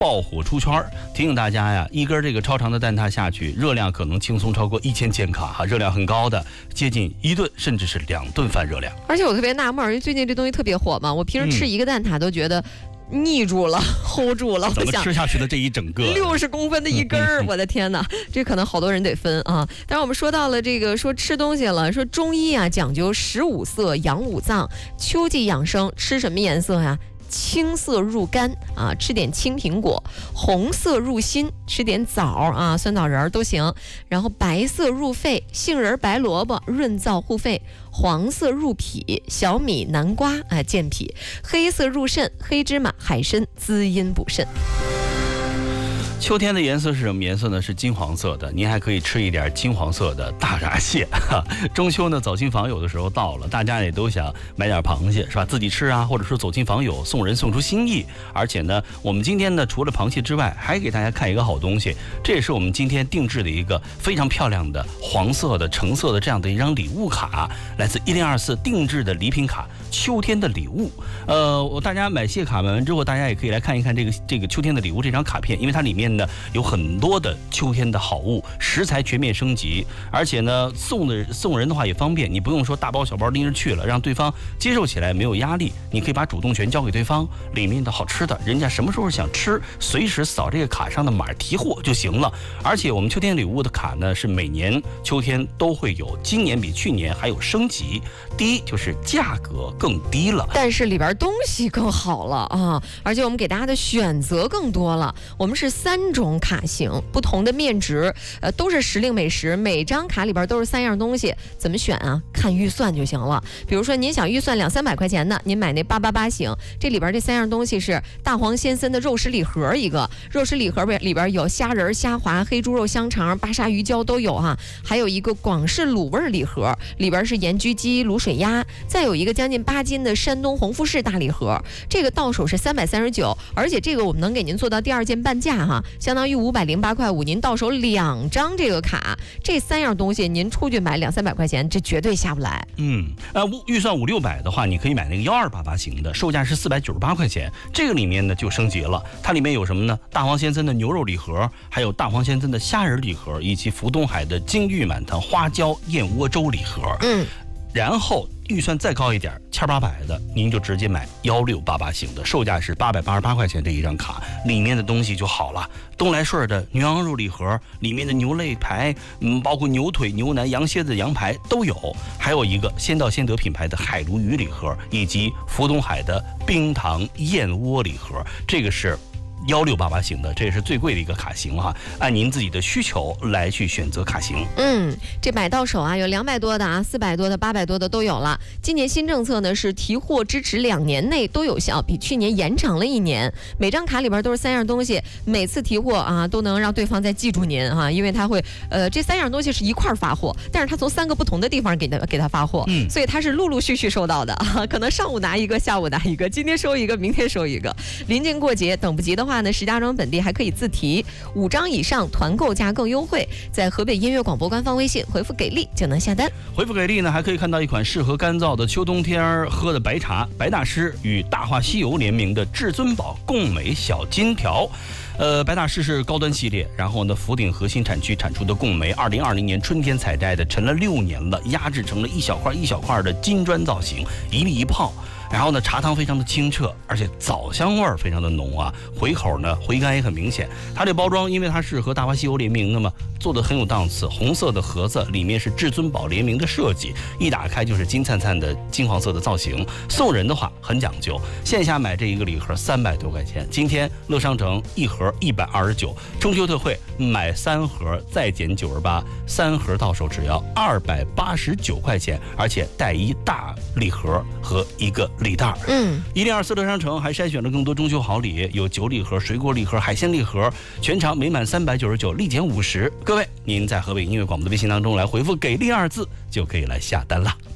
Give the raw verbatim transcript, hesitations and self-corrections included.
爆火出圈，提醒大家呀，一根这个超长的蛋挞下去，热量可能轻松超过一千千卡哈，热量很高的，接近一顿甚至是两顿饭热量。 而且我特别纳闷，因为最近这东西特别火嘛，我平时吃一个蛋挞都觉得腻住了、嗯、hold 住了， 怎么吃下去的这一整个六十公分的一根儿，我的天哪，这可能好多人得分啊。当然我们说到了这个说吃东西了，说中医啊讲究食五色养五脏，秋季养生吃什么颜色呀？青色入肝啊，吃点青苹果；红色入心，吃点枣啊，酸枣仁都行。然后白色入肺，杏仁、白萝卜润燥护肺；黄色入脾，小米、南瓜啊健脾；黑色入肾，黑芝麻、海参滋阴补肾。 秋天的颜色是什么颜色呢？是金黄色的。您还可以吃一点金黄色的大闸蟹。中秋呢，走亲访友的时候到了，大家也都想买点螃蟹，是吧？自己吃啊，或者说走亲访友，送人送出心意。而且呢，我们今天呢，除了螃蟹之外，还给大家看一个好东西，这也是我们今天定制的一个非常漂亮的黄色的、橙色的这样的一张礼物卡，来自一零二四定制的礼品卡，秋天的礼物。呃，我大家买蟹卡买完之后，大家也可以来看一看这个这个秋天的礼物这张卡片，因为它里面呢有很多的秋天的好物，食材全面升级，而且呢送的送人的话也方便，你不用说大包小包拎着去了，让对方接受起来没有压力，你可以把主动权交给对方，里面的好吃的，人家什么时候想吃，随时扫这个卡上的码提货就行了。而且我们秋天礼物的卡呢是每年秋天都会有，今年比去年还有升级。第一就是价格更低了， 但是里边东西更好了啊，而且我们给大家的选择更多了。我们是三种卡型，不同的面值，呃，都是时令美食，每张卡里边都是三样东西，怎么选啊？看预算就行了。比如说您想预算两三百块钱的，您买那八八八型，这里边这三样东西是大黄先森的肉食礼盒一个，肉食礼盒里边有虾仁、虾滑、黑猪肉、香肠、巴沙鱼胶都有哈、啊，还有一个广式卤味礼盒，里边是盐焗鸡、卤水鸭，再有一个将近八斤的山东红富士大礼盒，这个到手是三百三十九，而且这个我们能给您做到第二件半价哈，相当于五百零八块五，您到手两张这个卡，这三样东西您出去买两三百块钱，这绝对下不来。 嗯，呃，预算五六百的话，你可以买那个幺二八八型的，售价是四百九十八块钱。这个里面呢就升级了，它里面有什么呢？大黄先森的牛肉礼盒，还有大黄先森的虾仁礼盒，以及福东海的金玉满堂花椒燕窝粥礼盒。嗯。然后预算再高一点，千八百的，您就直接买幺六八八型的，售价是八百八十八块钱这一张卡，里面的东西就好了。东来顺的牛羊肉礼盒，里面的牛肋排，嗯，包括牛腿、牛腩、羊蝎子、羊排都有，还有一个先到先得品牌的海鲈鱼礼盒，以及福东海的冰糖燕窝礼盒，这个是幺六八八型的，这也是最贵的一个卡型哈，按您自己的需求来去选择卡型。 嗯，这买到手啊，有两百多的啊，四百多的、八百多的都有了。今年新政策呢是提货支持两年内都有效，比去年延长了一年。每张卡里边都是三样东西，每次提货啊都能让对方再记住您哈、啊，因为他会呃这三样东西是一块发货，但是他从三个不同的地方给他给他发货，嗯，所以他是陆陆续续收到的啊，可能上午拿一个，下午拿一个，今天收一个，明天收一个。临近过节，等不及的话。话呢，石家庄本地还可以自提，五张以上团购价更优惠，在河北音乐广播官方微信回复给力就能下单。 回复给力呢，还可以看到一款适合干燥的秋冬天喝的白茶，白大师与大话西游联名的至尊宝贡美小金条。呃，白大师是高端系列，然后呢，福鼎核心产区产出的贡梅，二零二零年春天采摘的，陈了六年了，压制成了一小块一小块的金砖造型，一粒一泡。然后呢，茶汤非常的清澈，而且枣香味儿非常的浓啊，回口呢回甘也很明显。它这包装因为它是和大话西游联名的嘛，做的很有档次，红色的盒子里面是至尊宝联名的设计，一打开就是金灿灿的金黄色的造型。送人的话很讲究，线下买这一个礼盒三百多块钱，今天乐商城一盒一百二十九，中秋特惠买三盒再减九十八，三盒到手只要二百八十九块钱，而且带一大礼盒和一个礼袋。嗯，一零二四乐商城还筛选了更多中秋好礼，有酒礼盒、水果礼盒、海鲜礼盒，全场每满三百九十九立减五十。各位，您在河北音乐广播的微信当中来回复给力二字，就可以来下单了。